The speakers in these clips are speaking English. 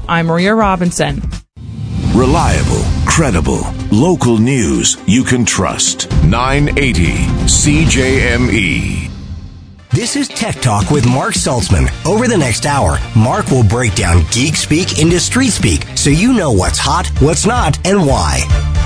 I'm Maria Robinson. Reliable, credible, local news you can trust. 980 CJME. This is Tech Talk with Mark Saltzman. Over the next hour, Mark will break down geek speak into street speak so you know what's hot, what's not, and why.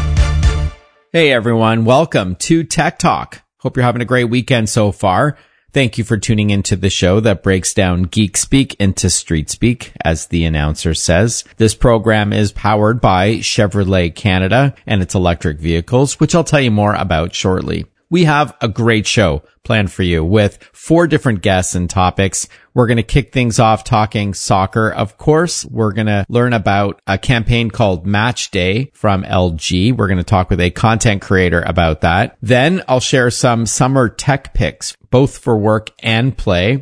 Hey everyone, welcome to Tech Talk. Hope you're having a great weekend so far. Thank you for tuning into the show that breaks down geek speak into street speak, as the announcer says. This program is powered by Chevrolet Canada and its electric vehicles, which I'll tell you more about shortly. We have a great show planned for you with 4 different guests and topics. We're going to kick things off talking soccer. Of course, we're going to learn about a campaign called Match Day from LG. We're going to talk with a content creator about that. Then I'll share some summer tech picks, both for work and play.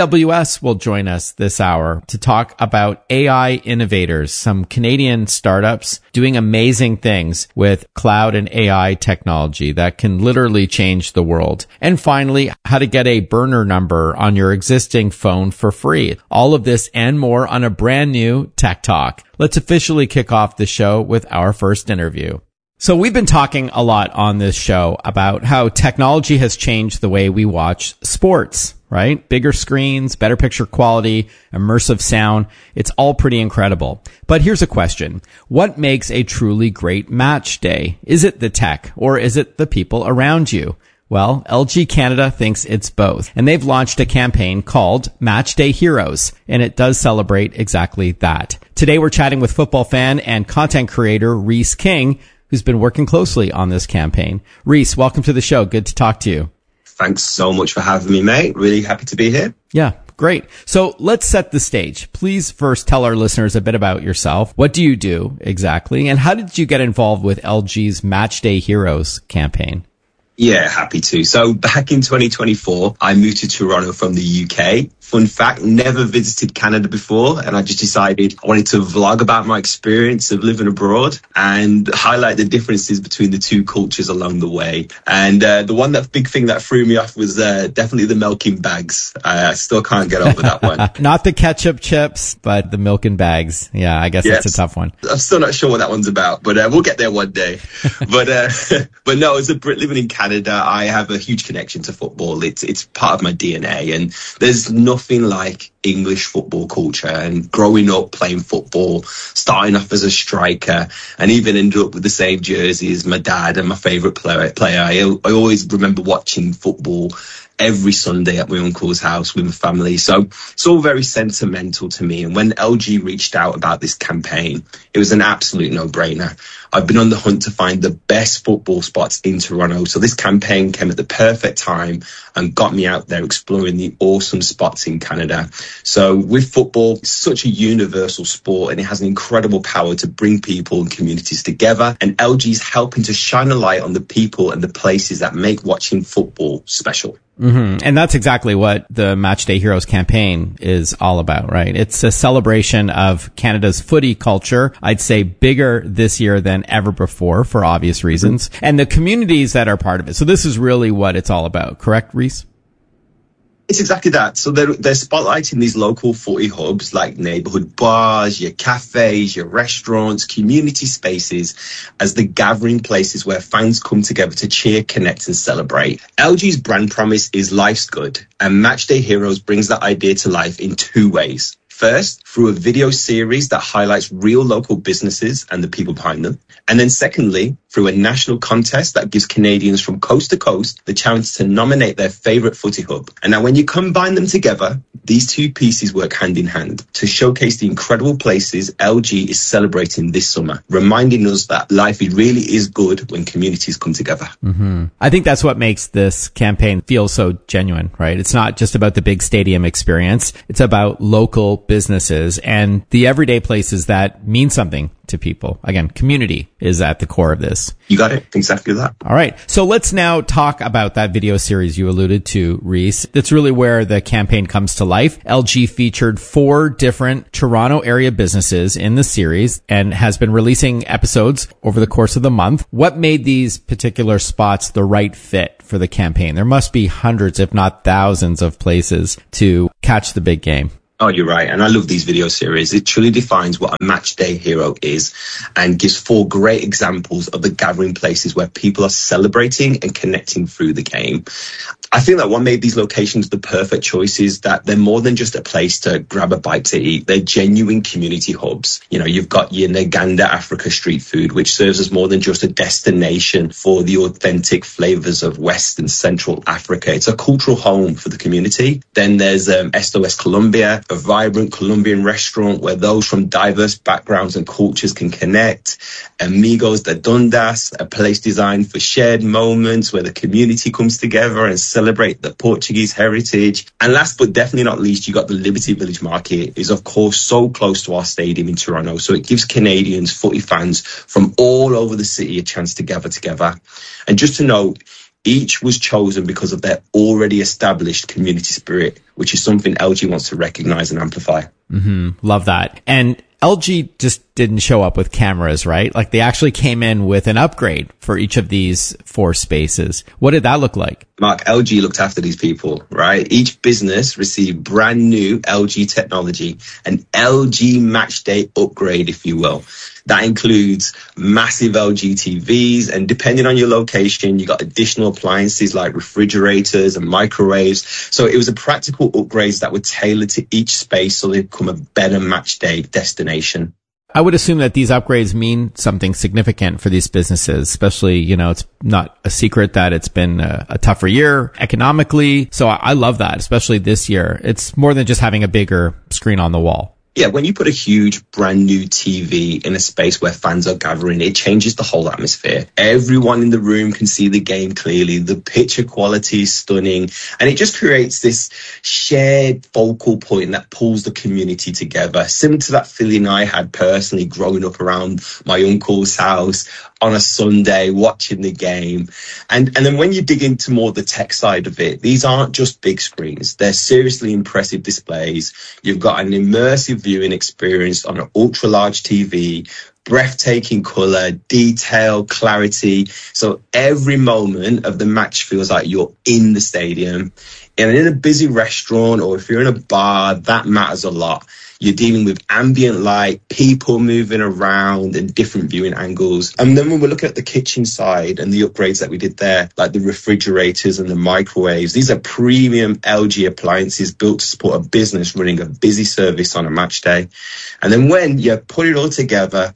AWS will join us this hour to talk about AI innovators, some Canadian startups doing amazing things with cloud and AI technology that can literally change the world. And finally, how to get a burner number on your existing phone for free. All of this and more on a brand new Tech Talk. Let's officially kick off the show with our first interview. So we've been talking a lot on this show about how technology has changed the way we watch sports, right? Bigger screens, better picture quality, immersive sound. It's all pretty incredible. But here's a question. What makes a truly great match day? Is it the tech or is it the people around you? Well, LG Canada thinks it's both, and they've launched a campaign called Match Day Heroes, and it does celebrate exactly that. Today we're chatting with football fan and content creator Reese King, who's been working closely on this campaign. Reese, welcome to the show. Good to talk to you. Thanks so much for having me, mate. Really happy to be here. Yeah, great. So let's set the stage. Please first tell our listeners a bit about yourself. What do you do exactly? And how did you get involved with LG's Match Day Heroes campaign? Yeah, happy to. So back in 2024, I moved to Toronto from the UK. Fun fact, never visited Canada before. And I just decided I wanted to vlog about my experience of living abroad and highlight the differences between the two cultures along the way. And that big thing that threw me off was definitely the milk in bags. I still can't get over that one. Not the ketchup chips, but the milk in bags. Yeah, I guess That's a tough one. I'm still not sure what that one's about, but we'll get there one day. But no, as a Brit living in Canada, I have a huge connection to football. It's part of my DNA, and there's nothing like English football culture. And growing up playing football, starting off as a striker, and even ended up with the same jersey as my dad and my favourite player. I always remember watching football every Sunday at my uncle's house with my family. So it's all very sentimental to me. And when LG reached out about this campaign, it was an absolute no-brainer. I've been on the hunt to find the best football spots in Toronto. So this campaign came at the perfect time and got me out there exploring the awesome spots in Canada. So with football, it's such a universal sport and it has an incredible power to bring people and communities together. And LG's helping to shine a light on the people and the places that make watching football special. Mm-hmm. And that's exactly what the Match Day Heroes campaign is all about, right? It's a celebration of Canada's footy culture. I'd say bigger this year than ever before for obvious reasons. And the communities that are part of it. So this is really what it's all about. Correct, Reese? It's exactly that. So they're spotlighting these local footy hubs like neighborhood bars, your cafes, your restaurants, community spaces as the gathering places where fans come together to cheer, connect and celebrate. LG's brand promise is life's good, and Matchday Heroes brings that idea to life in 2 ways. First, through a video series that highlights real local businesses and the people behind them. And then secondly, through a national contest that gives Canadians from coast to coast the chance to nominate their favourite footy hub. And now when you combine them together, these 2 pieces work hand in hand to showcase the incredible places LG is celebrating this summer, reminding us that life really is good when communities come together. Mm-hmm. I think that's what makes this campaign feel so genuine, right? It's not just about the big stadium experience. It's about local businesses and the everyday places that mean something to people. Again, community is at the core of this. You got it. Exactly that. All right. So let's now talk about that video series you alluded to, Reese. That's really where the campaign comes to life. LG featured 4 different Toronto area businesses in the series and has been releasing episodes over the course of the month. What made these particular spots the right fit for the campaign? There must be hundreds, if not thousands of places to catch the big game. Oh, you're right. And I love these video series. It truly defines what a match day hero is and gives 4 great examples of the gathering places where people are celebrating and connecting through the game. I think that what made these locations the perfect choice is that they're more than just a place to grab a bite to eat. They're genuine community hubs. You know, you've got your Nganda Africa street food, which serves as more than just a destination for the authentic flavors of West and Central Africa. It's a cultural home for the community. Then there's SOS Colombia, a vibrant Colombian restaurant where those from diverse backgrounds and cultures can connect. Amigos de Dundas, a place designed for shared moments where the community comes together and celebrate the Portuguese heritage. And last but definitely not least, you got the Liberty Village Market, is of course so close to our stadium in Toronto. So it gives Canadians, footy fans from all over the city a chance to gather together. And just to note, each was chosen because of their already established community spirit, which is something LG wants to recognize and amplify. Love that. And LG just didn't show up with cameras, right? Like, they actually came in with an upgrade for each of these 4 spaces. What did that look like? Mark, LG looked after these people, right? Each business received brand new LG technology, an LG match day upgrade, if you will. That includes massive LG TVs, and depending on your location, you got additional appliances like refrigerators and microwaves. So it was a practical upgrades that were tailored to each space so they become a better match day destination. I would assume that these upgrades mean something significant for these businesses, especially, you know, it's not a secret that it's been a tougher year economically. So I love that, especially this year. It's more than just having a bigger screen on the wall. Yeah, when you put a huge brand new TV in a space where fans are gathering, it changes the whole atmosphere. Everyone in the room can see the game clearly. The picture quality is stunning. And it just creates this shared focal point that pulls the community together. Similar to that feeling I had personally growing up around my uncle's house on a Sunday watching the game. And then when you dig into more the tech side of it, these aren't just big screens. They're seriously impressive displays. You've got an immersive viewing experience on an ultra large TV, breathtaking color, detail, clarity. So every moment of the match feels like you're in the stadium. And in a busy restaurant, or if you're in a bar, that matters a lot. You're dealing with ambient light, people moving around, and different viewing angles. And then when we're looking at the kitchen side and the upgrades that we did there, like the refrigerators and the microwaves, these are premium LG appliances built to support a business running a busy service on a match day. And then when you put it all together,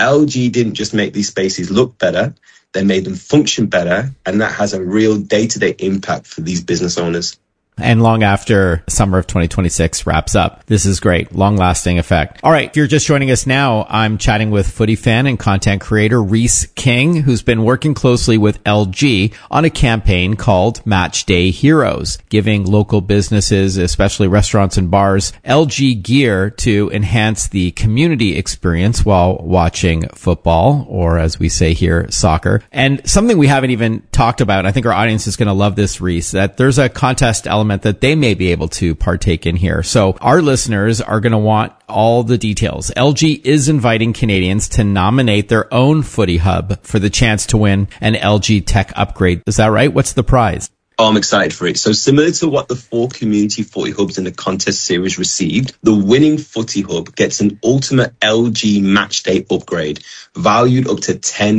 LG didn't just make these spaces look better, they made them function better. And that has a real day-to-day impact for these business owners. And long after summer of 2026 wraps up. This is great. Long-lasting effect. All right. If you're just joining us now, I'm chatting with footy fan and content creator Reese King, who's been working closely with LG on a campaign called Match Day Heroes, giving local businesses, especially restaurants and bars, LG gear to enhance the community experience while watching football, or as we say here, soccer. And something we haven't even talked about, and I think our audience is going to love this, Reese, that there's a contest element that they may be able to partake in here. So our listeners are going to want all the details. LG is inviting Canadians to nominate their own footy hub for the chance to win an LG tech upgrade. Is that right? What's the prize? Oh, I'm excited for it. So similar to what the 4 community footy hubs in the contest series received, the winning footy hub gets an ultimate LG match day upgrade valued up to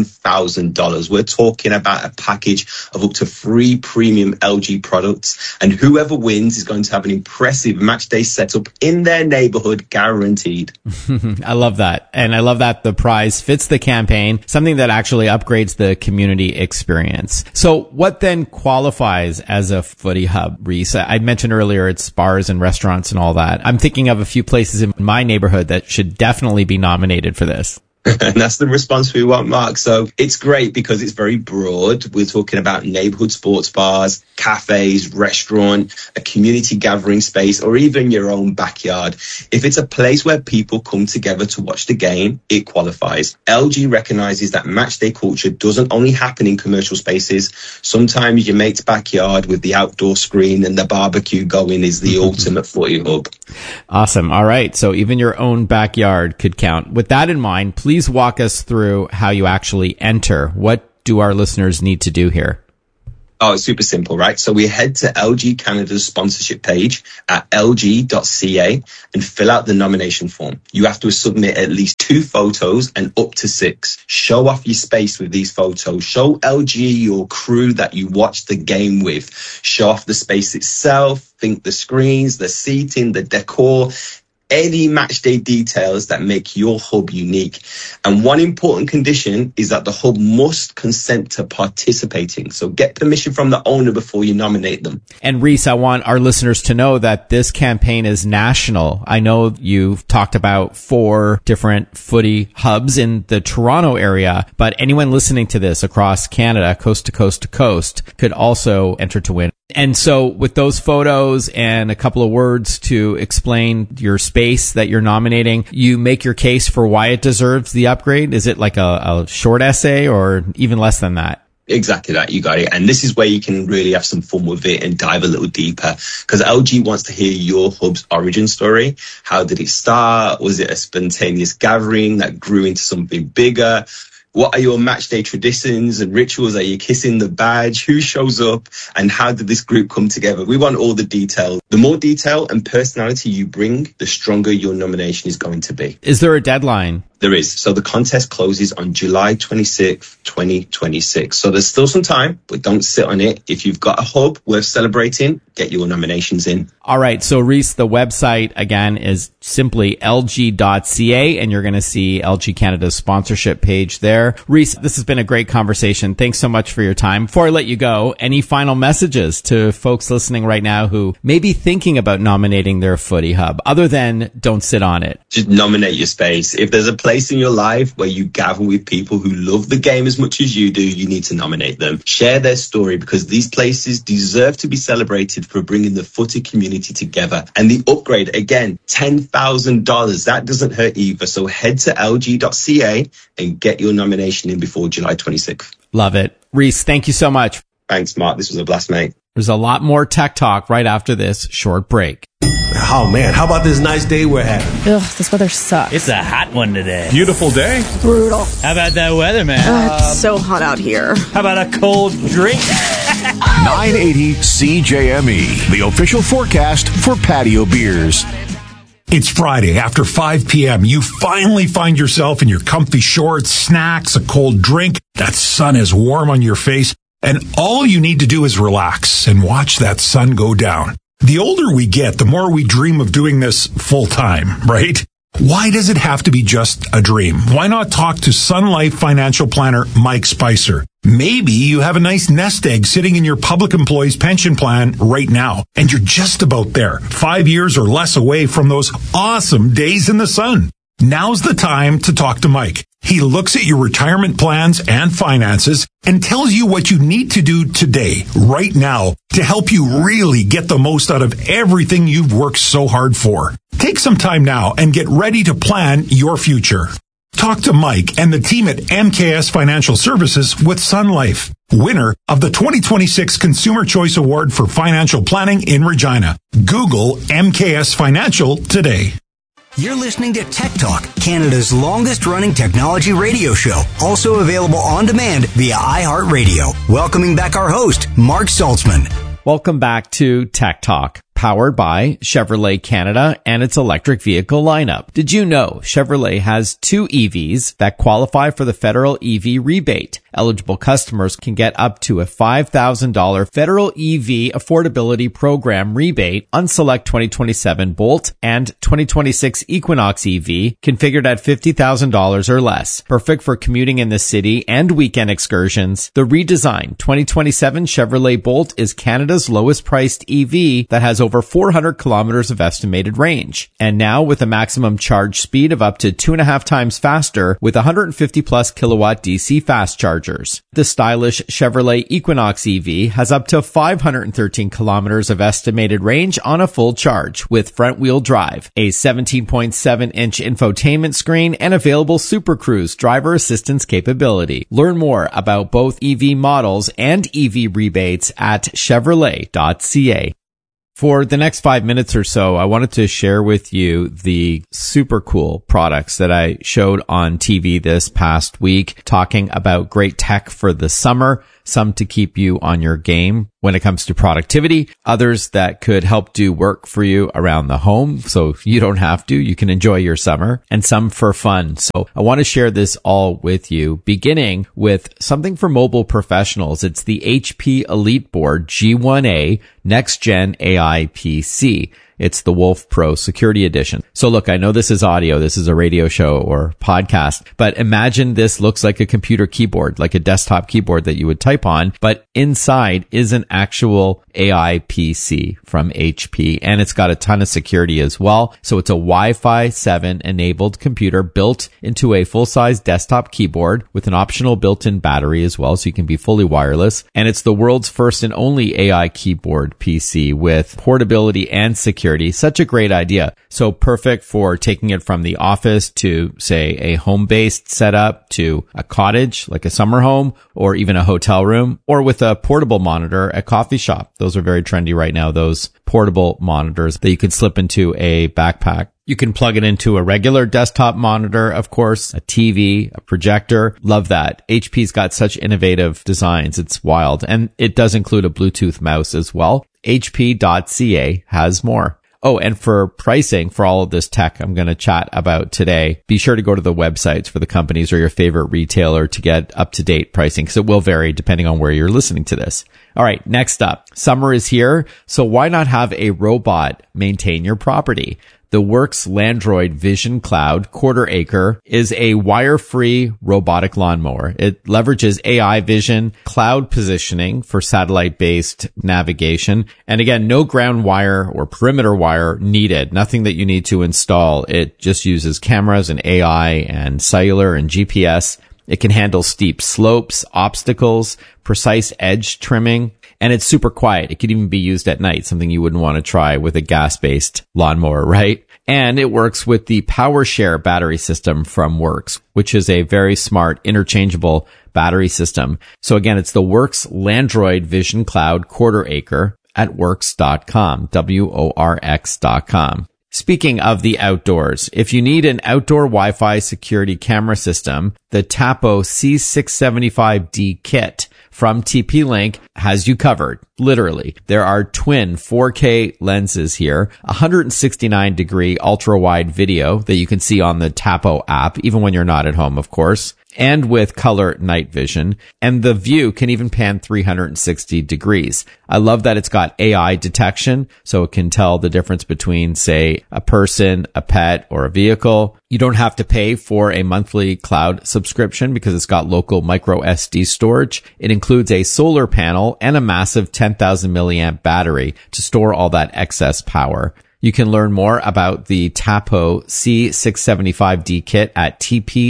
$10,000. We're talking about a package of up to 3 premium LG products, and whoever wins is going to have an impressive match day setup in their neighborhood, guaranteed. I love that. And I love that the prize fits the campaign, something that actually upgrades the community experience. So what then qualifies as a footy hub, Reese? I mentioned earlier it's bars and restaurants and all that. I'm thinking of a few places in my neighborhood that should definitely be nominated for this. And that's the response we want, Mark. So it's great because it's very broad. We're talking about neighborhood sports bars, cafes, restaurant, a community gathering space, or even your own backyard. If it's a place where people come together to watch the game, it qualifies. LG recognizes that match day culture doesn't only happen in commercial spaces. Sometimes your mate's backyard with the outdoor screen and the barbecue going is the ultimate footy hub. Awesome. All right. So even your own backyard could count. With that in mind, please walk us through how you actually enter. What do our listeners need to do here? Oh, it's super simple, right? So we head to LG Canada's sponsorship page at lg.ca and fill out the nomination form. You have to submit at least 2 photos and up to 6. Show off your space with these photos. Show LG your crew that you watched the game with. Show off the space itself, think the screens, the seating, the decor, any match day details that make your hub unique. And one important condition is that the hub must consent to participating. So get permission from the owner before you nominate them. And Reese, I want our listeners to know that this campaign is national. I know you've talked about 4 different footy hubs in the Toronto area, but anyone listening to this across Canada, coast to coast to coast, could also enter to win. And so with those photos and a couple of words to explain your space that you're nominating, you make your case for why it deserves the upgrade. Is it like a short essay or even less than that? Exactly that. You got it. And this is where you can really have some fun with it and dive a little deeper, because LG wants to hear your hub's origin story. How did it start? Was it a spontaneous gathering that grew into something bigger? What are your match day traditions and rituals? Are you kissing the badge? Who shows up? And how did this group come together? We want all the detail. The more detail and personality you bring, the stronger your nomination is going to be. Is there a deadline? There is. So the contest closes on July 26th, 2026. So there's still some time, but don't sit on it. If you've got a hub worth celebrating, get your nominations in. All right. So Reese, the website again is simply lg.ca, and you're going to see LG Canada's sponsorship page there. Reese, this has been a great conversation. Thanks so much for your time. Before I let you go, any final messages to folks listening right now who may be thinking about nominating their footy hub, other than don't sit on it? Just nominate your space. If there's a place in your life where you gather with people who love the game as much as you do, you need to nominate them. Share their story, because these places deserve to be celebrated for bringing the footy community together. And the upgrade, again, $10,000. That doesn't hurt either. So head to lg.ca and get your nomination in before July 26th. Love it. Reese, thank you so much. Thanks, Mark. This was a blast, mate. There's a lot more tech talk right after this short break. Oh, man, how about this nice day we're having? Ugh, this weather sucks. It's a hot one today. Beautiful day. Brutal. How about that weather, man? It's so hot out here. How about a cold drink? 980 CJME, the official forecast for patio beers. It's Friday after 5 p.m. You finally find yourself in your comfy shorts, snacks, a cold drink. That sun is warm on your face, and all you need to do is relax and watch that sun go down. The older we get, the more we dream of doing this full time, right? Why does it have to be just a dream? Why not talk to Sun Life financial planner Mike Spicer? Maybe you have a nice nest egg sitting in your public employee's pension plan right now, and you're just about there, 5 years or less away from those awesome days in the sun. Now's the time to talk to Mike. He looks at your retirement plans and finances and tells you what you need to do today, right now, to help you really get the most out of everything you've worked so hard for. Take some time now and get ready to plan your future. Talk to Mike and the team at MKS Financial Services with Sun Life, winner of the 2026 Consumer Choice Award for Financial Planning in Regina. Google MKS Financial today. You're listening to Tech Talk, Canada's longest-running technology radio show, also available on demand via iHeartRadio. Welcoming back our host, Mark Saltzman. Welcome back to Tech Talk, powered by Chevrolet Canada and its electric vehicle lineup. Did you know Chevrolet has 2 EVs that qualify for the federal EV rebate? Eligible customers can get up to a $5,000 federal EV affordability program rebate on select 2027 Bolt and 2026 Equinox EV configured at $50,000 or less. Perfect for commuting in the city and weekend excursions. The redesigned 2027 Chevrolet Bolt is Canada's lowest priced EV that has over 400 kilometers of estimated range. And now with a maximum charge speed of up to 2.5 times faster with 150 plus kilowatt DC fast chargers. The stylish Chevrolet Equinox EV has up to 513 kilometers of estimated range on a full charge with front wheel drive, a 17.7-inch infotainment screen, and available Super Cruise driver assistance capability. Learn more about both EV models and EV rebates at Chevrolet.ca. For the next 5 minutes or so, I wanted to share with you the super cool products that I showed on TV this past week, talking about great tech for the summer. some to keep you on your game when it comes to productivity, others that could help do work for you around the home so you don't have to. You can enjoy your summer, and some for fun. So I want to share this all with you, beginning with something for mobile professionals. It's the HP EliteBoard G1A Next Gen AI PC. It's the Wolf Pro Security Edition. So look, I know this is audio. This is a radio show or podcast, but imagine this looks like a computer keyboard, like a desktop keyboard that you would type on, but inside is an actual AI PC from HP, and it's got a ton of security as well. So it's a Wi-Fi 7 enabled computer built into a full-size desktop keyboard with an optional built-in battery as well, so you can be fully wireless. And it's the world's first and only AI keyboard PC with portability and security. Such a great idea. So perfect for taking it from the office to, say, a home-based setup, to a cottage, like a summer home, or even a hotel room, or with a portable monitor at coffee shop. Those are very trendy right now, those portable monitors that you can slip into a backpack. You can plug it into a regular desktop monitor, of course, a TV, a projector. Love that. HP's got such innovative designs. It's wild. And it does include a Bluetooth mouse as well. HP.ca has more. Oh, and for pricing for all of this tech I'm going to chat about today, be sure to go to the websites for the companies or your favorite retailer to get up-to-date pricing, because it will vary depending on where you're listening to this. All right, next up, summer is here, so why not have a robot maintain your property? The Works Landroid Vision Cloud Quarter Acre is a wire-free robotic lawnmower. It leverages AI vision, cloud positioning for satellite-based navigation. And again, no ground wire or perimeter wire needed. Nothing that you need to install. It just uses cameras and AI and cellular and GPS. It can handle steep slopes, obstacles, precise edge trimming, and it's super quiet. It could even be used at night, something you wouldn't want to try with a gas-based lawnmower, right? And it works with the PowerShare battery system from Works, which is a very smart, interchangeable battery system. So again, it's the Works Landroid Vision Cloud Quarter Acre at works.com, WORX.com. Speaking of the outdoors, if you need an outdoor Wi-Fi security camera system, the Tapo C675D kit from TP-Link has you covered. Literally. There are twin 4K lenses here, 169 degree ultra wide video that you can see on the Tapo app, even when you're not at home, of course, and with color night vision. And the view can even pan 360 degrees. I love that it's got AI detection, so it can tell the difference between, say, a person, a pet, or a vehicle. You don't have to pay for a monthly cloud subscription because it's got local micro SD storage. It includes a solar panel and a massive 10,000 milliamp battery to store all that excess power. You can learn more about the Tapo C675D kit at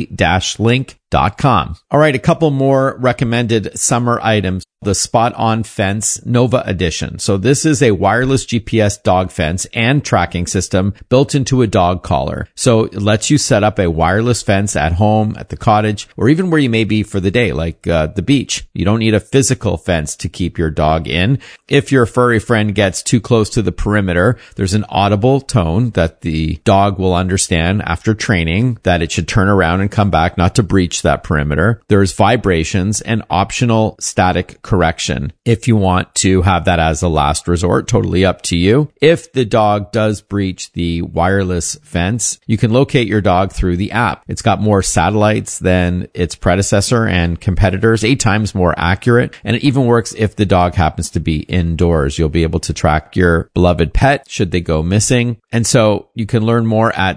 tp-link.com. All right, a couple more recommended summer items. The Spot On Fence Nova Edition. So this is a wireless GPS dog fence and tracking system built into a dog collar. So it lets you set up a wireless fence at home, at the cottage, or even where you may be for the day, like the beach. You don't need a physical fence to keep your dog in. If your furry friend gets too close to the perimeter, there's an audible tone that the dog will understand after training that it should turn around and come back, not to breach that perimeter. There's vibrations and optional static correction if you want to have that as a last resort. Totally up to you. If the dog does breach the wireless fence, you can locate your dog through the app. It's got more satellites than its predecessor and competitors, 8 times more accurate, and it even works if the dog happens to be indoors. You'll be able to track your beloved pet should they go missing. And so you can learn more at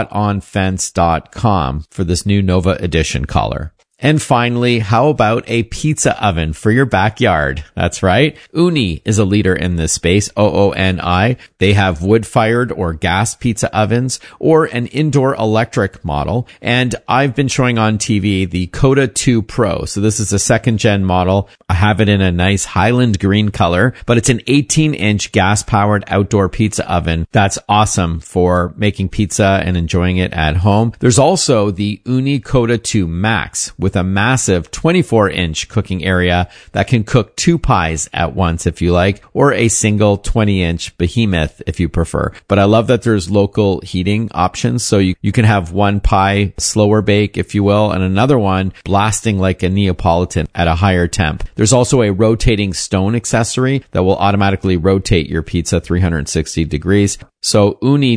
spotonfence.com for this new Nova Edition collar. And finally, how about a pizza oven for your backyard? That's right. Ooni is a leader in this space, OONI. They have wood-fired or gas pizza ovens or an indoor electric model. And I've been showing on TV the Coda 2 Pro. So this is a 2nd-gen model. I have it in a nice Highland green color, but it's an 18-inch gas-powered outdoor pizza oven. That's awesome for making pizza and enjoying it at home. There's also the Ooni Coda 2 Max with with a massive 24-inch cooking area that can cook 2 pies at once if you like, or a single 20-inch behemoth if you prefer. But I love that there's local heating options, so you can have one pie slower bake, if you will, and another one blasting like a Neapolitan at a higher temp. There's also a rotating stone accessory that will automatically rotate your pizza 360 degrees. So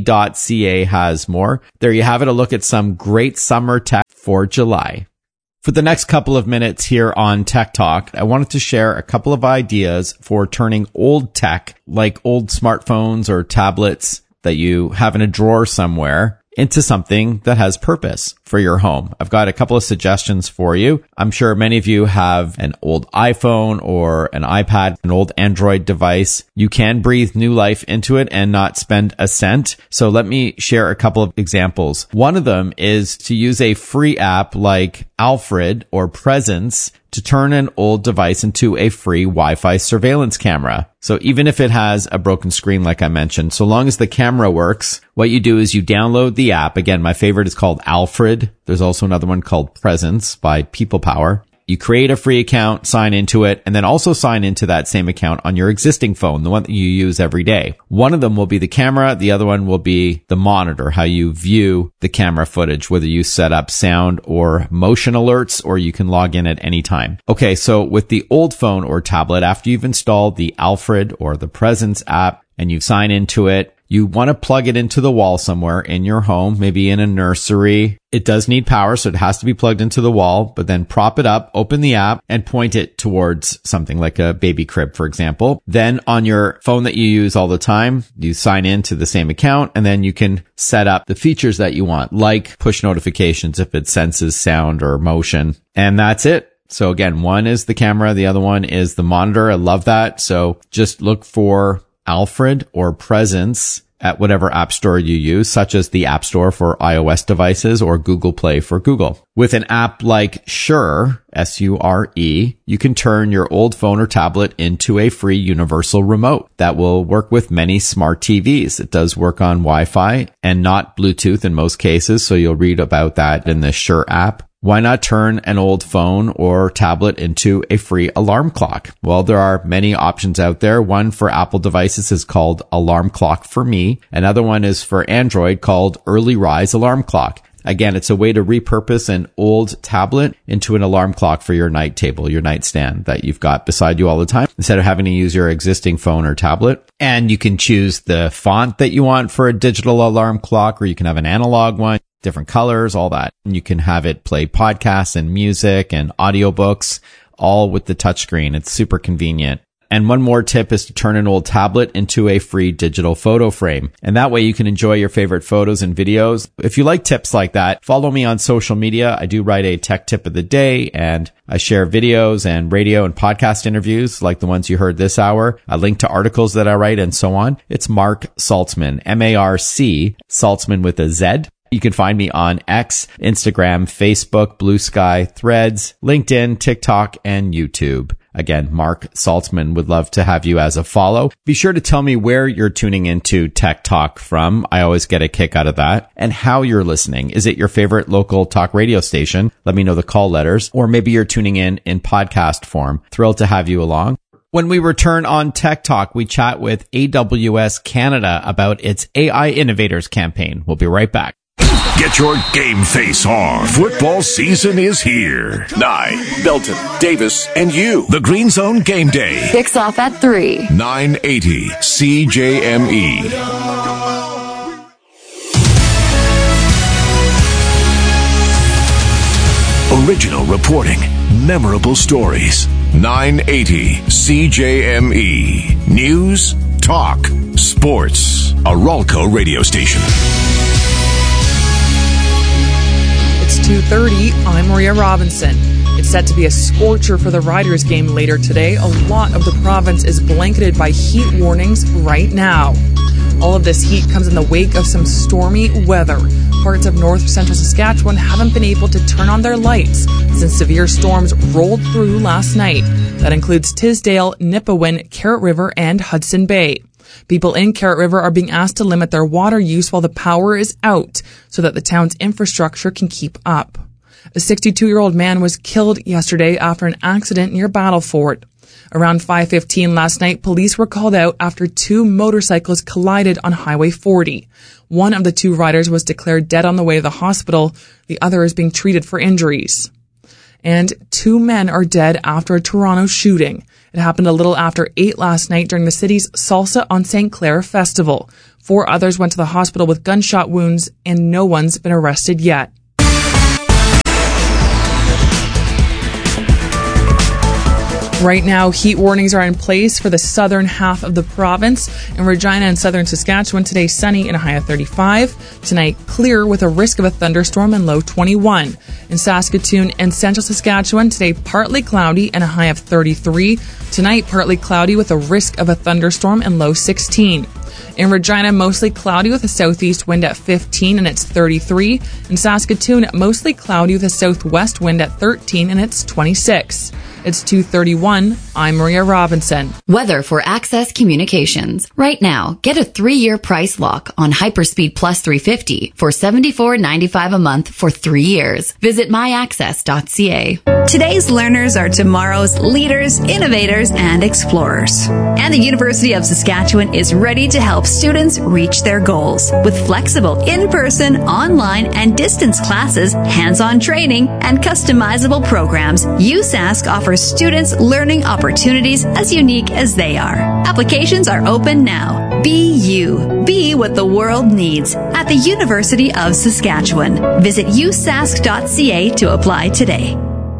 uni.ca has more. There you have it, a look at some great summer tech for July. For the next couple of minutes here on Tech Talk, I wanted to share a couple of ideas for turning old tech, like old smartphones or tablets that you have in a drawer somewhere, into something that has purpose for your home. I've got a couple of suggestions for you. I'm sure many of you have an old iPhone or an iPad, an old Android device. You can breathe new life into it and not spend a cent. So let me share a couple of examples. One of them is to use a free app like Alfred or Presence to turn an old device into a free Wi-Fi surveillance camera. So even if it has a broken screen, like I mentioned, so long as the camera works, what you do is you download the app. Again, my favorite is called Alfred. There's also another one called Presence by People Power. You create a free account, sign into it, and then also sign into that same account on your existing phone, the one that you use every day. One of them will be the camera. The other one will be the monitor, how you view the camera footage, whether you set up sound or motion alerts, or you can log in at any time. Okay, so with the old phone or tablet, after you've installed the Alfred or the Presence app and you sign into it, you want to plug it into the wall somewhere in your home, maybe in a nursery. It does need power, so it has to be plugged into the wall, but then prop it up, open the app, and point it towards something like a baby crib, for example. Then on your phone that you use all the time, you sign into the same account, and then you can set up the features that you want, like push notifications if it senses sound or motion. And that's it. So again, one is the camera, the other one is the monitor. I love that. So just look for Alfred or Presence at whatever app store you use, such as the App Store for iOS devices or Google Play for Google. With an app like Shure, S-U-R-E, you can turn your old phone or tablet into a free universal remote that will work with many smart TVs. It does work on Wi-Fi and not Bluetooth in most cases, so you'll read about that in the Shure app. Why not turn an old phone or tablet into a free alarm clock? Well, there are many options out there. One for Apple devices is called Alarm Clock for Me. Another one is for Android called Early Rise Alarm Clock. Again, it's a way to repurpose an old tablet into an alarm clock for your night table, your nightstand that you've got beside you all the time, instead of having to use your existing phone or tablet. And you can choose the font that you want for a digital alarm clock, or you can have an analog one, different colors, all that. And you can have it play podcasts and music and audiobooks, all with the touchscreen. It's super convenient. And one more tip is to turn an old tablet into a free digital photo frame. And that way you can enjoy your favorite photos and videos. If you like tips like that, follow me on social media. I do write a tech tip of the day, and I share videos and radio and podcast interviews like the ones you heard this hour. I link to articles that I write and so on. It's Mark Saltzman, M-A-R-C, Saltzman with a Z. You can find me on X, Instagram, Facebook, Blue Sky, Threads, LinkedIn, TikTok, and YouTube. Again, Mark Saltzman, would love to have you as a follow. Be sure to tell me where you're tuning into Tech Talk from. I always get a kick out of that. And how you're listening. Is it your favorite local talk radio station? Let me know the call letters. Or maybe you're tuning in podcast form. Thrilled to have you along. When we return on Tech Talk, we chat with AWS Canada about its AI Innovators campaign. We'll be right back. Get your game face on. Football season is here. Nye, Belton, Davis, and you. The Green Zone Game Day. Kicks off at 3. 980 CJME. Original reporting. Memorable stories. 980 CJME. News, talk, sports. A Ralco radio station. It's 2:30. I'm Maria Robinson. It's set to be a scorcher for the Riders game later today. A lot of the province is blanketed by heat warnings right now. All of this heat comes in the wake of some stormy weather. Parts of north central Saskatchewan haven't been able to turn on their lights since severe storms rolled through last night. That includes Tisdale, Nipawin, Carrot River, and Hudson Bay. People in Carrot River are being asked to limit their water use while the power is out so that the town's infrastructure can keep up. A 62-year-old man was killed yesterday after an accident near Battleford. Around 5:15 last night, police were called out after two motorcycles collided on Highway 40. One of the two riders was declared dead on the way to the hospital. The other is being treated for injuries. And two men are dead after a Toronto shooting. It happened a little after 8 last night during the city's Salsa on St. Clair festival. 4 others went to the hospital with gunshot wounds, and no one's been arrested yet. Right now, heat warnings are in place for the southern half of the province. In Regina and southern Saskatchewan, today sunny and a high of 35. Tonight, clear with a risk of a thunderstorm and low 21. In Saskatoon and central Saskatchewan, today partly cloudy and a high of 33. Tonight, partly cloudy with a risk of a thunderstorm and low 16. In Regina, mostly cloudy with a southeast wind at 15 and it's 33. In Saskatoon, mostly cloudy with a southwest wind at 13 and it's 26. It's 2:31. I'm Maria Robinson. Weather for Access Communications. Right now, get a 3-year price lock on Hyperspeed Plus 350 for $74.95 a month for 3 years. Visit myaccess.ca. Today's learners are tomorrow's leaders, innovators, and explorers. And the University of Saskatchewan is ready to help students reach their goals. With flexible in-person, online, and distance classes, hands-on training, and customizable programs, USask offers students learning opportunities as unique as they are. Applications are open now. Be you. Be what the world needs at the University of Saskatchewan. Visit usask.ca to apply today.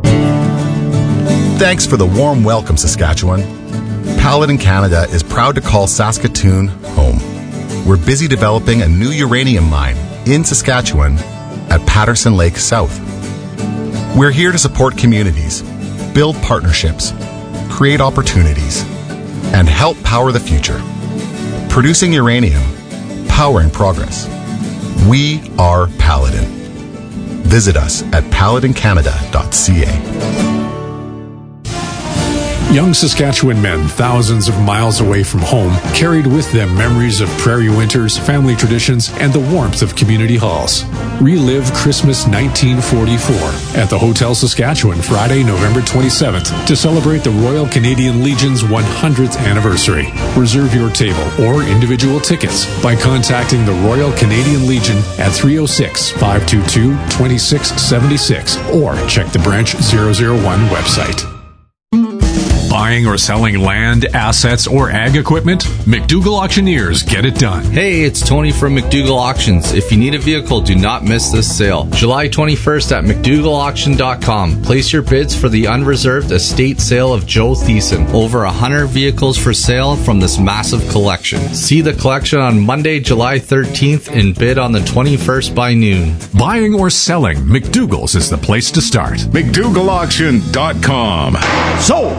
Thanks for the warm welcome, Saskatchewan. Paladin Canada is proud to call Saskatoon home. We're busy developing a new uranium mine in Saskatchewan at Patterson Lake South. We're here to support communities, build partnerships, create opportunities, and help power the future. Producing uranium, powering progress. We are Paladin. Visit us at paladincanada.ca. Young Saskatchewan men, thousands of miles away from home, carried with them memories of prairie winters, family traditions, and the warmth of community halls. Relive Christmas 1944 at the Hotel Saskatchewan Friday, November 27th to celebrate the Royal Canadian Legion's 100th anniversary. Reserve your table or individual tickets by contacting the Royal Canadian Legion at 306-522-2676 or check the Branch 001 website. Buying or selling land, assets, or ag equipment? McDougall Auctioneers get it done. Hey, it's Tony from McDougall Auctions. If you need a vehicle, do not miss this sale. July 21st at McDougallAuction.com. Place your bids for the unreserved estate sale of Joe Thiessen. Over 100 vehicles for sale from this massive collection. See the collection on Monday, July 13th and bid on the 21st by noon. Buying or selling, McDougall's is the place to start. McDougallAuction.com. Sold!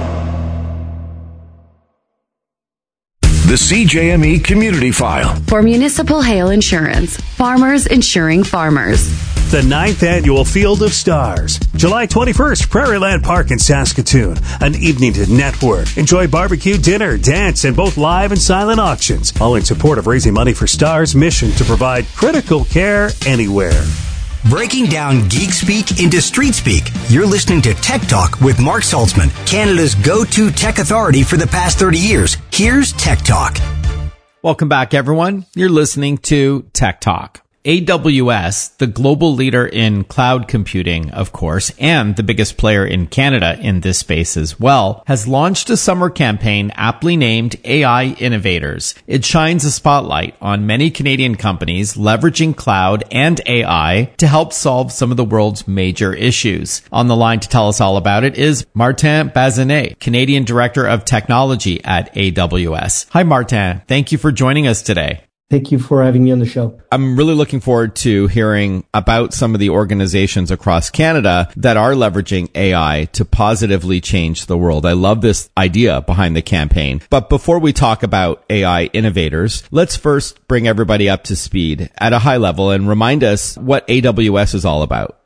The CJME Community File. For Municipal Hail Insurance, farmers insuring farmers. The 9th Annual Field of Stars. July 21st, Prairieland Park in Saskatoon. An evening to network. Enjoy barbecue, dinner, dance, and both live and silent auctions. All in support of raising money for STAR's mission to provide critical care anywhere. Breaking down geek speak into street speak. You're listening to Tech Talk with Mark Saltzman, Canada's go-to tech authority for the past 30 years. Here's Tech Talk. Welcome back, everyone. You're listening to Tech Talk. AWS, the global leader in cloud computing, of course, and the biggest player in Canada in this space as well, has launched a summer campaign aptly named AI Innovators. It shines a spotlight on many Canadian companies leveraging cloud and AI to help solve some of the world's major issues. On the line to tell us all about it is Martin Bazinet, Canadian Director of Technology at AWS. Hi, Martin. Thank you for joining us today. Thank you for having me on the show. I'm really looking forward to hearing about some of the organizations across Canada that are leveraging AI to positively change the world. I love this idea behind the campaign. But before we talk about AI Innovators, let's first bring everybody up to speed at a high level and remind us what AWS is all about.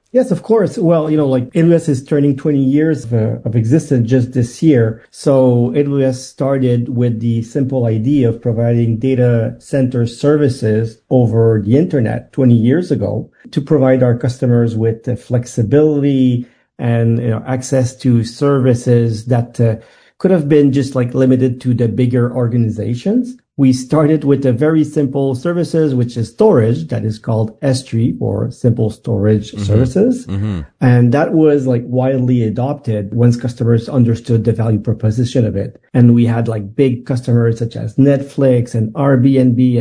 Yes, of course. Well, like AWS is turning 20 years of existence just this year. So AWS started with the simple idea of providing data center services over the internet 20 years ago to provide our customers with the flexibility and access to services that could have been just like limited to the bigger organizations. We started with a very simple services, which is storage, that is called S3 or simple storage services. And that was like widely adopted once customers understood the value proposition of it. And we had like big customers such as Netflix and Airbnb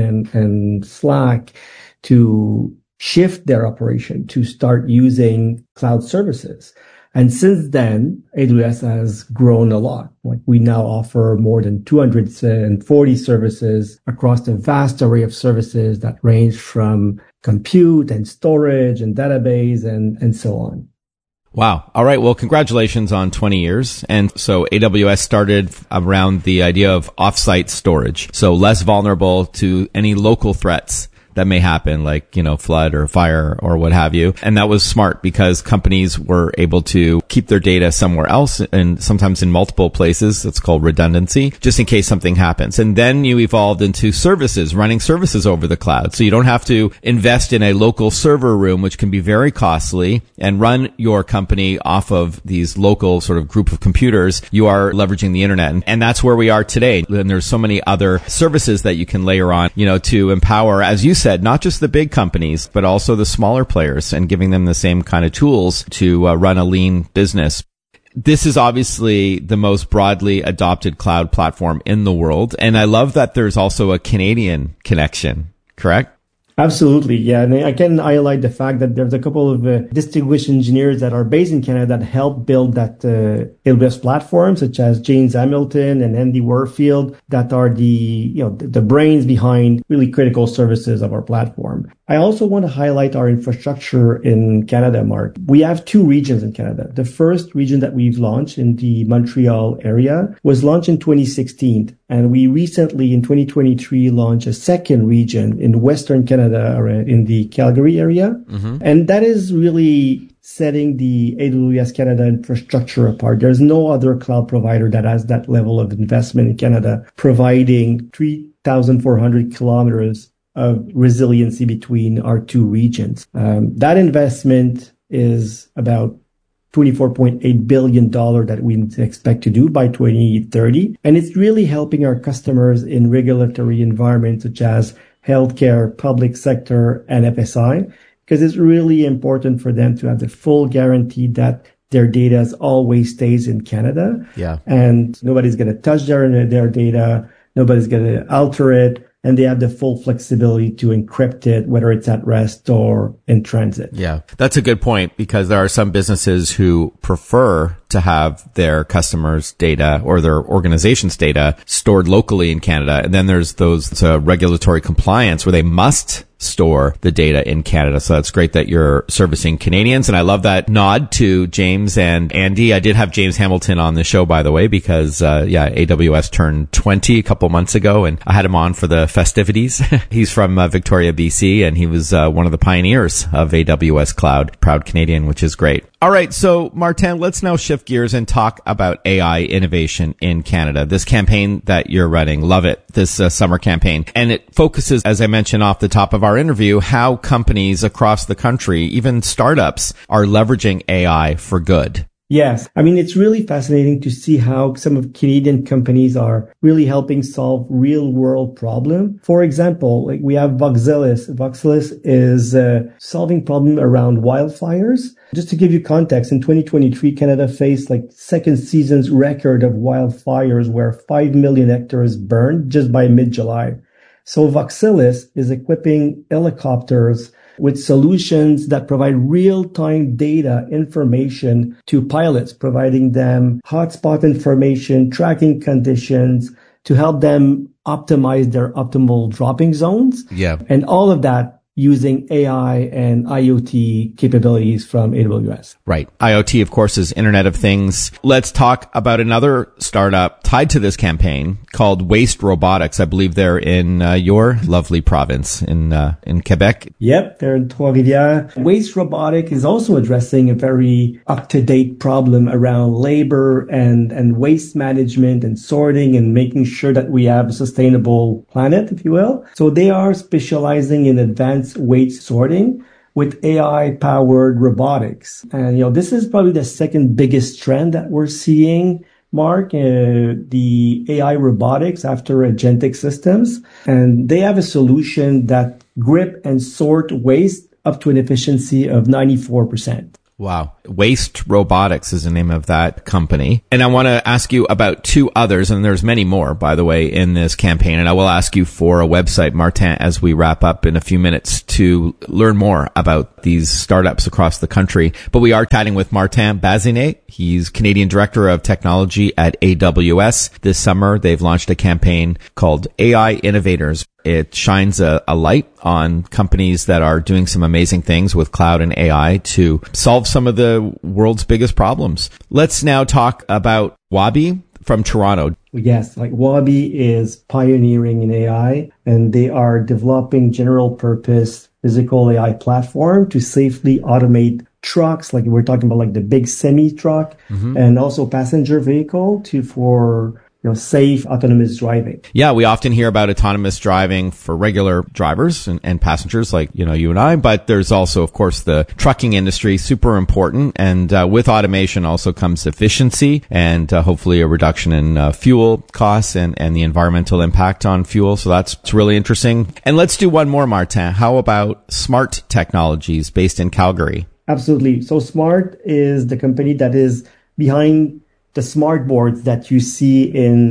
and Slack to shift their operation to start using cloud services. And since then, AWS has grown a lot. Like we now offer more than 240 services across a vast array of services that range from compute and storage and database and so on. Wow. All right. Well, congratulations on 20 years. And so AWS started around the idea of offsite storage. So less vulnerable to any local threats that may happen, like, flood or fire or what have you. And that was smart because companies were able to keep their data somewhere else and sometimes in multiple places. It's called redundancy, just in case something happens. And then you evolved into services, running services over the cloud. So you don't have to invest in a local server room, which can be very costly, and run your company off of these local sort of group of computers. You are leveraging the internet. And that's where we are today. And there's so many other services that you can layer on, to empower, as you said, not just the big companies, but also the smaller players and giving them the same kind of tools to run a lean business. This is obviously the most broadly adopted cloud platform in the world. And I love that there's also a Canadian connection, correct? Absolutely. Yeah. And I can highlight the fact that there's a couple of distinguished engineers that are based in Canada that helped build that AWS platform, such as James Hamilton and Andy Warfield, that are the brains behind really critical services of our platform. I also want to highlight our infrastructure in Canada, Mark. We have two regions in Canada. The first region that we've launched in the Montreal area was launched in 2016. And we recently, in 2023, launched a second region in Western Canada, in the Calgary area. And that is really setting the AWS Canada infrastructure apart. There's no other cloud provider that has that level of investment in Canada, providing 3,400 kilometers of resiliency between our two regions. That investment is about $24.8 billion that we expect to do by 2030. And it's really helping our customers in regulatory environments such as healthcare, public sector, and FSI, because it's really important for them to have the full guarantee that their data always stays in Canada. Yeah. And nobody's going to touch their data. Nobody's going to alter it. And they have the full flexibility to encrypt it, whether it's at rest or in transit. Yeah, that's a good point, because there are some businesses who prefer to have their customers' data or their organization's data stored locally in Canada. And then there's those regulatory compliance where they must store the data in Canada. So that's great that you're servicing Canadians. And I love that nod to James and Andy. I did have James Hamilton on the show, by the way, because, AWS turned 20 a couple months ago, and I had him on for the festivities. He's from Victoria, BC, and he was one of the pioneers of AWS Cloud. Proud Canadian, which is great. All right. So Martin, let's now shift gears and talk about AI innovation in Canada. This campaign that you're running, love it, this summer campaign. And it focuses, as I mentioned off the top of our interview, how companies across the country, even startups, are leveraging AI for good. Yes. I mean, it's really fascinating to see how some of Canadian companies are really helping solve real world problems. For example, like we have Voxelis. Voxelis is solving problem around wildfires. Just to give you context, in 2023, Canada faced like second season's record of wildfires where 5 million hectares burned just by mid-July. So Voxelis is equipping helicopters with solutions that provide real-time data information to pilots, providing them hotspot information, tracking conditions to help them optimize their optimal dropping zones. Yeah. And all of that using AI and IoT capabilities from AWS. Right. IoT, of course, is Internet of Things. Let's talk about another startup tied to this campaign called Waste Robotics. I believe they're in your lovely province in Quebec. Yep, they're in Trois-Rivières. Waste Robotics is also addressing a very up-to-date problem around labor and waste management and sorting and making sure that we have a sustainable planet, if you will. So they are specializing in advanced waste sorting with AI-powered robotics. And, this is probably the second biggest trend that we're seeing, Mark, the AI robotics after agentic systems. And they have a solution that grip and sort waste up to an efficiency of 94%. Wow. Waste Robotics is the name of that company. And I want to ask you about two others, and there's many more, by the way, in this campaign. And I will ask you for a website, Martin, as we wrap up in a few minutes to learn more about these startups across the country. But we are chatting with Martin Bazinet. He's Canadian Director of Technology at AWS. This summer, they've launched a campaign called AI Innovators. It shines a light on companies that are doing some amazing things with cloud and AI to solve some of the world's biggest problems. Let's now talk about Waabi from Toronto. Yes, Waabi is pioneering in AI, and they are developing general purpose physical AI platform to safely automate trucks, like we're talking about the big semi truck, and also passenger vehicle for safe autonomous driving. Yeah, we often hear about autonomous driving for regular drivers and passengers like, you and I, but there's also, of course, the trucking industry, super important. And with automation also comes efficiency and hopefully a reduction in fuel costs and the environmental impact on fuel. So it's really interesting. And let's do one more, Martin. How about Smart Technologies based in Calgary? Absolutely. So Smart is the company that is behind the smart boards that you see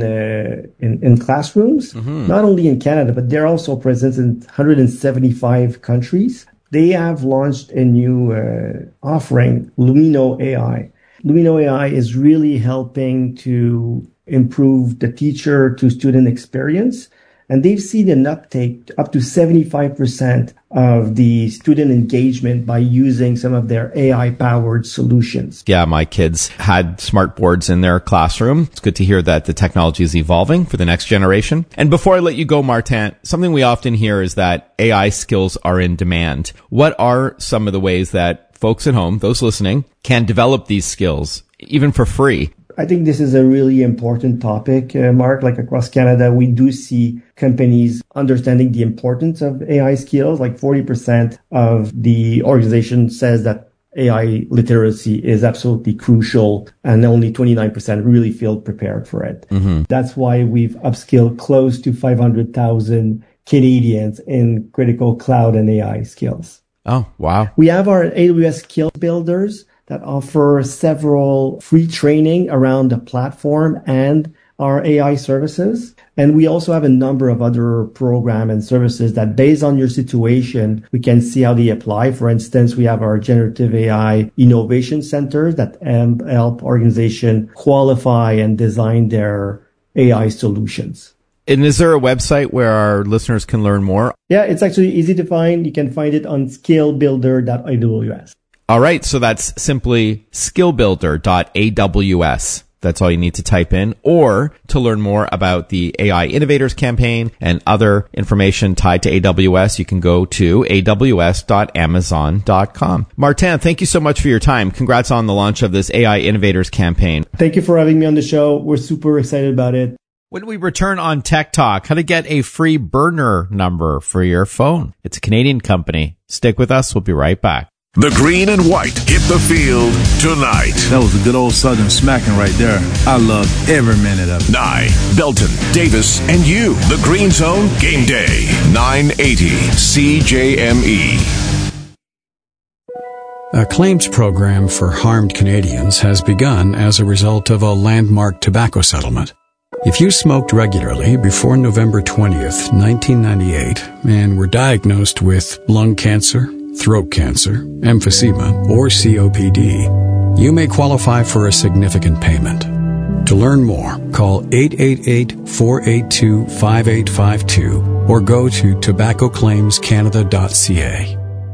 in classrooms, not only in Canada, but they're also present in 175 countries. They have launched a new offering, Lumino AI. Lumino AI is really helping to improve the teacher to student experience. And they've seen an uptake up to 75% of the student engagement by using some of their AI-powered solutions. Yeah, my kids had smart boards in their classroom. It's good to hear that the technology is evolving for the next generation. And before I let you go, Martin, something we often hear is that AI skills are in demand. What are some of the ways that folks at home, those listening, can develop these skills, even for free? I think this is a really important topic, Mark. Across Canada, we do see companies understanding the importance of AI skills. 40% of the organization says that AI literacy is absolutely crucial, and only 29% really feel prepared for it. That's why we've upskilled close to 500,000 Canadians in critical cloud and AI skills. Oh, wow. We have our AWS Skill Builders that offer several free training around the platform and our AI services. And we also have a number of other programs and services that, based on your situation, we can see how they apply. For instance, we have our generative AI innovation centers that help organizations qualify and design their AI solutions. And is there a website where our listeners can learn more? Yeah, it's actually easy to find. You can find it on skillbuilder.aws. All right. So that's simply skillbuilder.aws. That's all you need to type in. Or to learn more about the AI Innovators campaign and other information tied to AWS, you can go to aws.amazon.com. Martin, thank you so much for your time. Congrats on the launch of this AI Innovators campaign. Thank you for having me on the show. We're super excited about it. When we return on Tech Talk, how to get a free burner number for your phone. It's a Canadian company. Stick with us. We'll be right back. The green and white hit the field tonight. That was a good old Southern smacking right there. I loved every minute of it. Nye, Belton, Davis, and you. The Green Zone Game Day. 980 CJME. A claims program for harmed Canadians has begun as a result of a landmark tobacco settlement. If you smoked regularly before November 20th, 1998, and were diagnosed with lung cancer, throat cancer, emphysema, or COPD, you may qualify for a significant payment. To learn more, call 888-482-5852 or go to tobaccoclaimscanada.ca.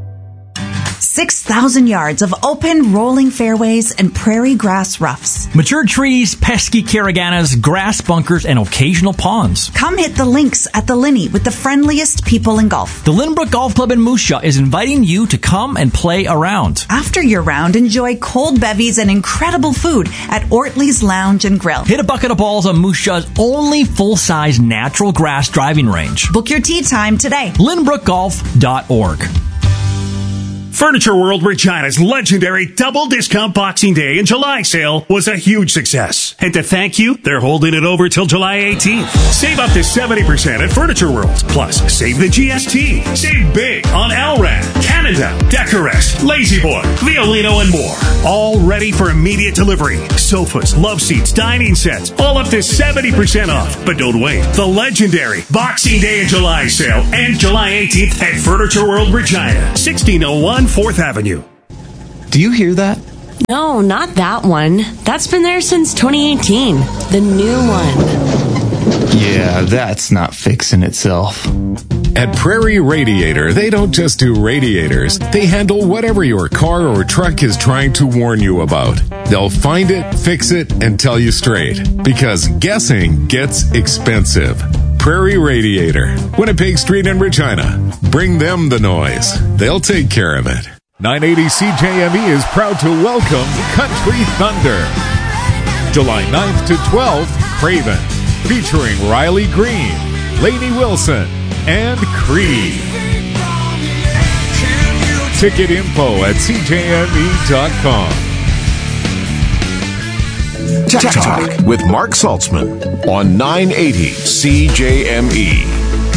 6,000 yards of open, rolling fairways and prairie grass roughs. Mature trees, pesky caraganas, grass bunkers, and occasional ponds. Come hit the links at the Linney with the friendliest people in golf. The Lynbrook Golf Club in Moose Jaw is inviting you to come and play around. After your round, enjoy cold bevies and incredible food at Ortley's Lounge and Grill. Hit a bucket of balls on Moose Jaw's only full-size natural grass driving range. Book your tee time today. LynbrookGolf.org. Furniture World Regina's legendary double discount Boxing Day and July sale was a huge success. And to thank you, they're holding it over till July 18th. Save up to 70% at Furniture World. Plus, save the GST. Save big on Alrad, Canada, Decorest, Lazy Boy, Violino, and more. All ready for immediate delivery. Sofas, love seats, dining sets, all up to 70% off. But don't wait. The legendary Boxing Day and July sale and July 18th at Furniture World Regina, 1601 4th Avenue. Do you hear that? No, not that one. That's been there since 2018. The new one. Yeah, that's not fixing itself. At Prairie Radiator, they don't just do radiators. They handle whatever your car or truck is trying to warn you about. They'll find it, fix it, and tell you straight. Because guessing gets expensive. Prairie Radiator, Winnipeg Street in Regina. Bring them the noise. They'll take care of it. 980 CJME is proud to welcome Country Thunder. July 9th to 12th, Craven. Featuring Riley Green, Lainey Wilson, and Creed. Ticket info at CJME.com. Tech Talk with Mark Saltzman on 980 CJME.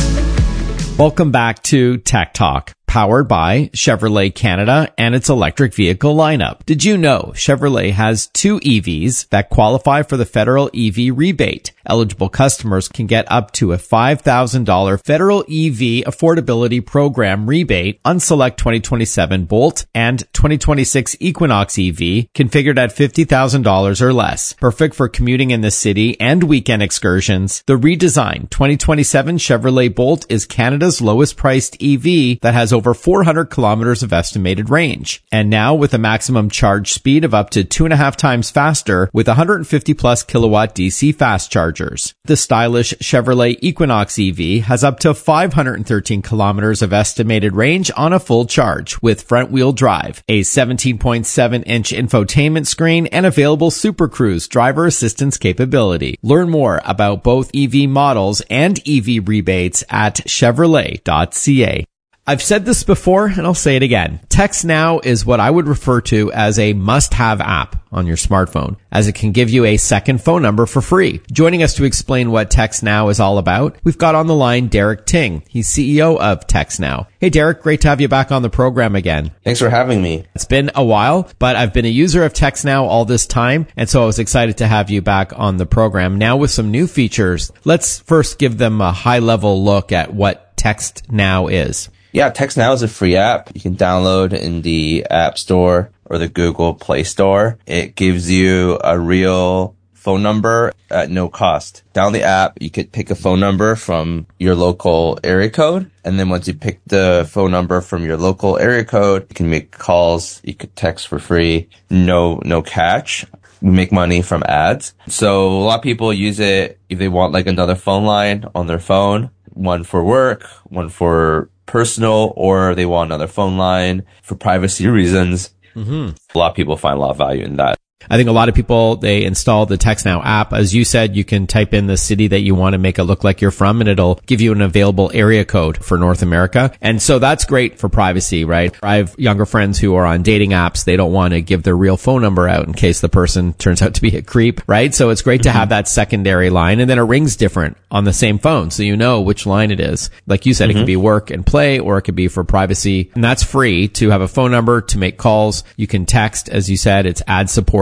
Welcome back to Tech Talk, powered by Chevrolet Canada and its electric vehicle lineup. Did you know Chevrolet has 2 EVs that qualify for the federal EV rebate? Eligible customers can get up to a $5,000 federal EV affordability program rebate on select 2027 Bolt and 2026 Equinox EV configured at $50,000 or less. Perfect for commuting in the city and weekend excursions. The redesigned 2027 Chevrolet Bolt is Canada's lowest priced EV that has over 400 kilometers of estimated range. And now with a maximum charge speed of up to 2.5 times faster with 150 plus kilowatt DC fast chargers. The stylish Chevrolet Equinox EV has up to 513 kilometers of estimated range on a full charge with front wheel drive, a 17.7-inch infotainment screen, and available Super Cruise driver assistance capability. Learn more about both EV models and EV rebates at Chevrolet.ca. I've said this before and I'll say it again. Text Now is what I would refer to as a must-have app on your smartphone, as it can give you a second phone number for free. Joining us to explain what Text Now is all about, we've got on the line Derek Ting. He's CEO of Text Now. Hey Derek, great to have you back on the program again. Thanks for having me. It's been a while, but I've been a user of Text Now all this time, and so I was excited to have you back on the program. Now with some new features, let's first give them a high-level look at what Text Now is. Yeah, Text Now is a free app you can download in the App Store or the Google Play Store. It gives you a real phone number at no cost. Download the app, you could pick a phone number from your local area code. And then once you pick the phone number from your local area code, you can make calls, you could text for free, no catch. You make money from ads. So a lot of people use it if they want like another phone line on their phone, one for work, one for personal, or they want another phone line for privacy reasons. Mm-hmm. A lot of people find a lot of value in that. I think a lot of people, they install the Text Now app. As you said, you can type in the city that you want to make it look like you're from, and it'll give you an available area code for North America. And so that's great for privacy, right? I have younger friends who are on dating apps. They don't want to give their real phone number out in case the person turns out to be a creep, right? So it's great to have that secondary line, and then it rings different on the same phone, so you know which line it is. Like you said, it could be work and play, or it could be for privacy. And that's free to have a phone number to make calls. You can text, as you said, it's ad supported.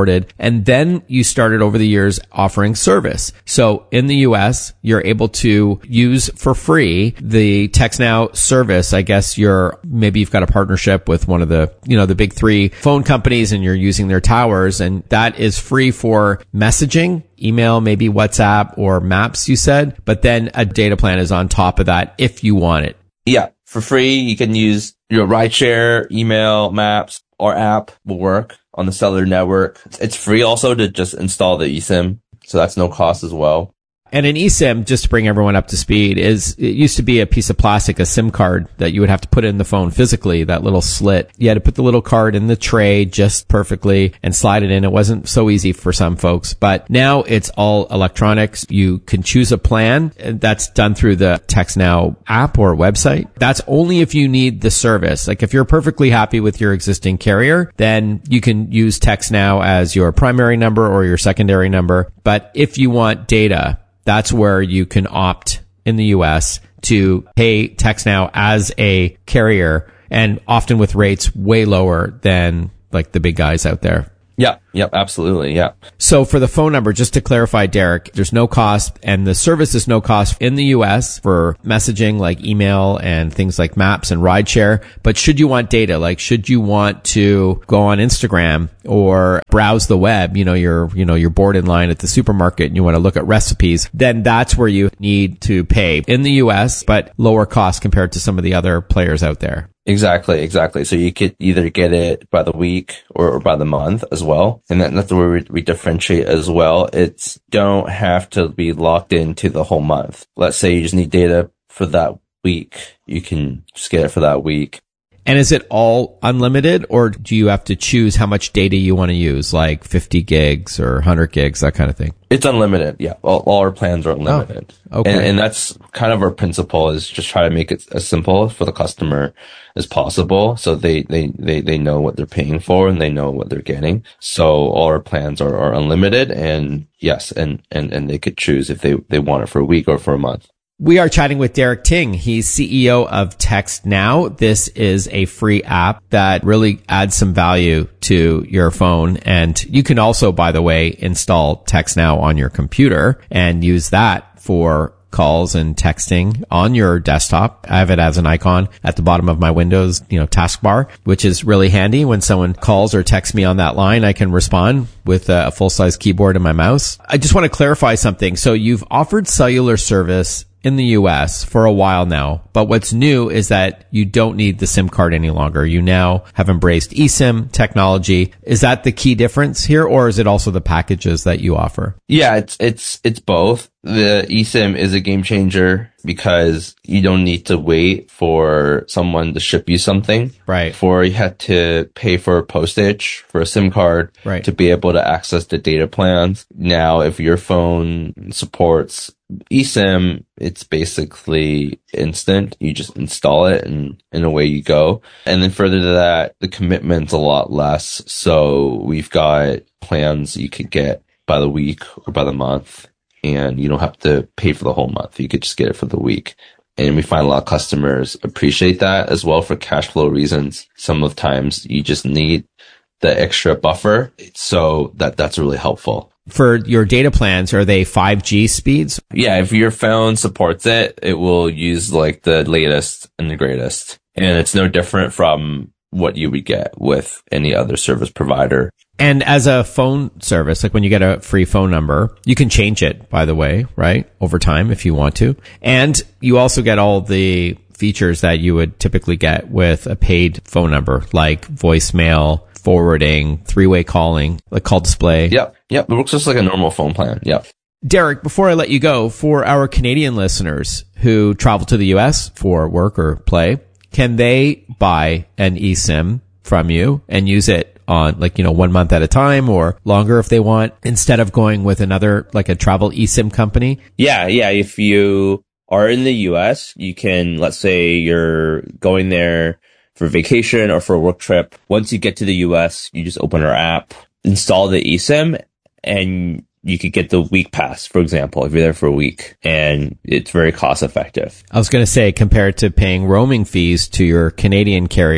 supported. And then you started over the years offering service. So in the US, you're able to use for free the TextNow service. I guess maybe you've got a partnership with one of the, the big 3 phone companies and you're using their towers, and that is free for messaging, email, maybe WhatsApp or Maps, you said, but then a data plan is on top of that if you want it. Yeah. For free, you can use your rideshare, email, Maps, or app will work on the cellular network. It's free also to just install the eSIM. So that's no cost as well. And an eSIM, just to bring everyone up to speed, it used to be a piece of plastic, a SIM card that you would have to put in the phone physically, that little slit. You had to put the little card in the tray just perfectly and slide it in. It wasn't so easy for some folks, but now it's all electronics. You can choose a plan that's done through the TextNow app or website. That's only if you need the service. Like if you're perfectly happy with your existing carrier, then you can use TextNow as your primary number or your secondary number. But if you want data, that's where you can opt in the US to pay TextNow as a carrier, and often with rates way lower than like the big guys out there. Yeah. Yep. Absolutely. Yeah. So for the phone number, just to clarify, Derek, there's no cost, and the service is no cost in the US for messaging like email and things like Maps and rideshare. But should you want data, like should you want to go on Instagram or browse the web, you're bored in line at the supermarket and you want to look at recipes, then that's where you need to pay in the US, but lower cost compared to some of the other players out there. Exactly. So you could either get it by the week or by the month as well. And that's where we differentiate as well. It's don't have to be locked into the whole month. Let's say you just need data for that week. You can just get it for that week. And is it all unlimited, or do you have to choose how much data you want to use, like 50 gigs or 100 gigs, that kind of thing? It's unlimited. Yeah. All our plans are unlimited. Oh, okay. And that's kind of our principle, is just try to make it as simple for the customer as possible. So they know what they're paying for and they know what they're getting. So all our plans are unlimited, and yes, and they could choose if they want it for a week or for a month. We are chatting with Derek Ting. He's CEO of TextNow. This is a free app that really adds some value to your phone. And you can also, by the way, install TextNow on your computer and use that for calls and texting on your desktop. I have it as an icon at the bottom of my Windows, taskbar, which is really handy. When someone calls or texts me on that line, I can respond with a full-size keyboard and my mouse. I just want to clarify something. So you've offered cellular service in the US for a while now, but what's new is that you don't need the SIM card any longer. You now have embraced eSIM technology. Is that the key difference here, or is it also the packages that you offer? Yeah, it's both. The eSIM is a game changer because you don't need to wait for someone to ship you something. Right. Before you had to pay for postage for a SIM card to be able to access the data plans. Now, if your phone supports eSIM, it's basically instant. You just install it and away you go. And then further to that, the commitment's a lot less. So we've got plans you could get by the week or by the month, and you don't have to pay for the whole month. You could just get it for the week. And we find a lot of customers appreciate that as well for cash flow reasons. Some of the times you just need the extra buffer. So that's really helpful. For your data plans, are they 5G speeds? Yeah, if your phone supports it, it will use like the latest and the greatest. And it's no different from what you would get with any other service provider. And as a phone service, like when you get a free phone number, you can change it, by the way, right? Over time if you want to. And you also get all the features that you would typically get with a paid phone number, like voicemail, forwarding, three-way calling, like call display. Yep. It works just like a normal phone plan. Yep. Derek, before I let you go, for our Canadian listeners who travel to the US for work or play, can they buy an eSIM from you and use it on 1 month at a time or longer if they want, instead of going with another, like a travel eSIM company? Yeah. If you are in the US, you can, let's say you're going there for vacation or for a work trip. Once you get to the US, you just open our app, install the eSIM, and you could get the week pass, for example, if you're there for a week, and it's very cost effective. I was going to say, compared to paying roaming fees to your Canadian carrier,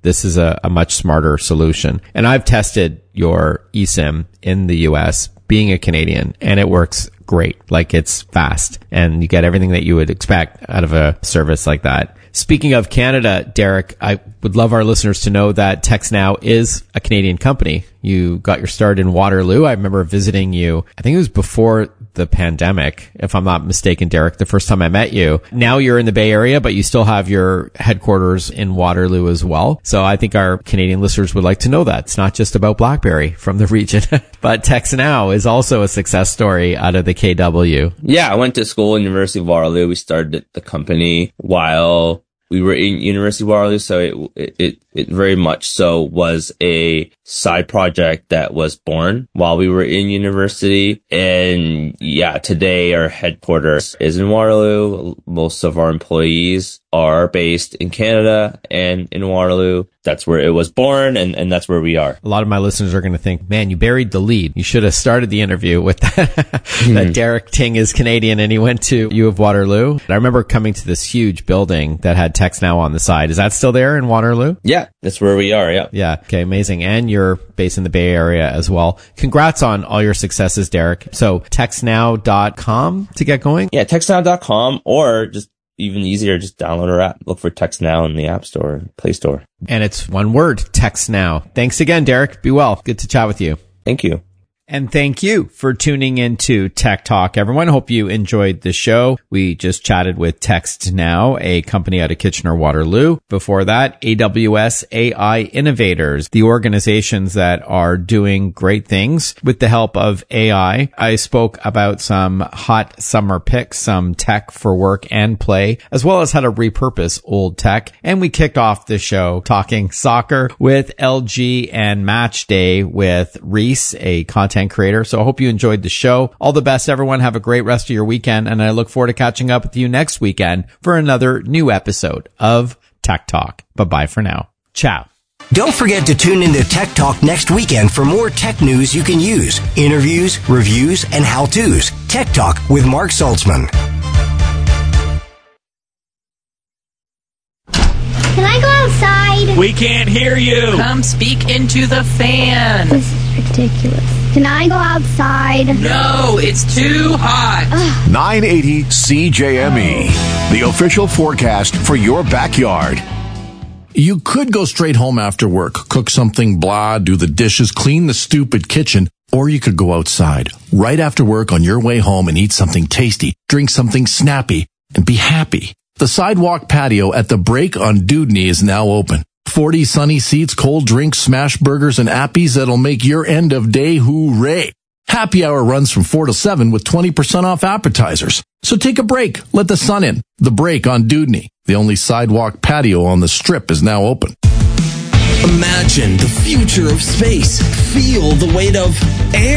this is a much smarter solution. And I've tested your eSIM in the US being a Canadian, and it works great. Like, it's fast and you get everything that you would expect out of a service like that. Speaking of Canada, Derek, I would love our listeners to know that TextNow is a Canadian company. You got your start in Waterloo. I remember visiting you, I think it was before the pandemic, if I'm not mistaken, Derek, the first time I met you. Now you're in the Bay Area, but you still have your headquarters in Waterloo as well. So I think our Canadian listeners would like to know that. It's not just about BlackBerry from the region, but TextNow is also a success story out of the KW. Yeah, I went to school in University of Waterloo. We started the company while we were in University of Waterloo, so it very much so was a side project that was born while we were in university. And yeah, today our headquarters is in Waterloo. Most of our employees are based in Canada and in Waterloo. That's where it was born, and that's where we are. A lot of my listeners are going to think, man, you buried the lead. You should have started the interview with that, that Derek Ting is Canadian and he went to U of Waterloo. And I remember coming to this huge building that had TextNow on the side. Is that still there in Waterloo? Yeah, that's where we are. Yeah. Yeah. Okay. Amazing. And you're based in the Bay Area as well. Congrats on all your successes, Derek. So textnow.com to get going? Yeah, textnow.com, or just even easier, just download our app. Look for TextNow in the App Store, Play Store. And it's one word, TextNow. Thanks again, Derek. Be well. Good to chat with you. Thank you. And thank you for tuning into Tech Talk, everyone. Hope you enjoyed the show. We just chatted with TextNow, a company out of Kitchener-Waterloo. Before that, AWS AI Innovators, the organizations that are doing great things with the help of AI. I spoke about some hot summer picks, some tech for work and play, as well as how to repurpose old tech. And we kicked off the show talking soccer with LG and Match Day with Reese, a content creator. So I hope you enjoyed the show. All the best, everyone. Have a great rest of your weekend. And I look forward to catching up with you next weekend for another new episode of Tech Talk. Bye-bye for now. Ciao. Don't forget to tune into Tech Talk next weekend for more tech news you can use, interviews, reviews, and how-tos. Tech Talk with Mark Saltzman. Can I go outside? We can't hear you. Come speak into the fan. This is ridiculous. Can I go outside? No, it's too hot. 980 CJME, the official forecast for your backyard. You could go straight home after work, cook something blah, do the dishes, clean the stupid kitchen, or you could go outside right after work on your way home and eat something tasty, drink something snappy, and be happy. The sidewalk patio at the Break on Dewdney is now open. 40 sunny seats, cold drinks, smash burgers, and appies that'll make your end of day hooray. Happy hour runs from 4 to 7 with 20% off appetizers. So take a break. Let the sun in. The Break on Dewdney. The only sidewalk patio on the Strip is now open. Imagine the future of space. Feel the weight of air.